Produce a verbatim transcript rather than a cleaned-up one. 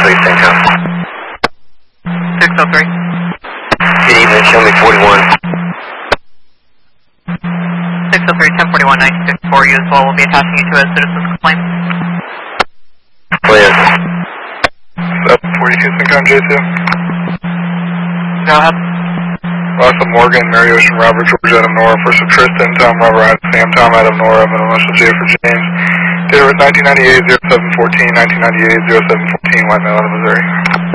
three, Centcom. six oh three. Good evening, show me forty-one. six oh three, ten forty-one, nine six four, you as well. We'll be attaching you to a citizen's complaint. Clear. seven forty-two, Centcom J two. Go ahead. Russell Morgan, Mary Ocean, Robert, George, Adam, Nora, first of Tristan, Tom, Robert, Adam, Sam, Tom, Adam, Nora, middle initial J for James. Date was nineteen ninety-eight, oh seven fourteen, nineteen ninety-eight, oh seven fourteen, White Male, Missouri.